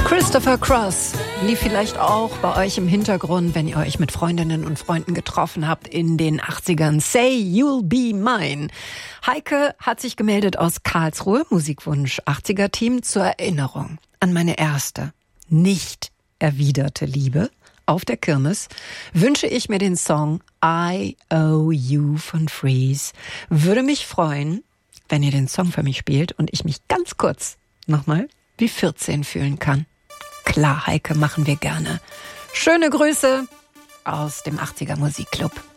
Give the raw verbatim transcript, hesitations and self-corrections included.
Christopher Cross lief vielleicht auch bei euch im Hintergrund, wenn ihr euch mit Freundinnen und Freunden getroffen habt in den achtzigern. Say You'll Be Mine. Heike hat sich gemeldet aus Karlsruhe, Musikwunsch achtziger-Team, zur Erinnerung an meine erste, nicht erwiderte Liebe. Auf der Kirmes wünsche ich mir den Song I Owe You von Freeze. Würde mich freuen, wenn ihr den Song für mich spielt und ich mich ganz kurz nochmal wie vierzehn fühlen kann. Klar, Heike, machen wir gerne. Schöne Grüße aus dem achtziger Musikclub.